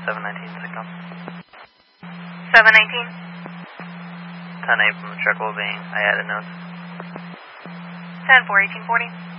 719 signal. 719? 10-8 from the truck will be, I added notes. 10-4, 1840.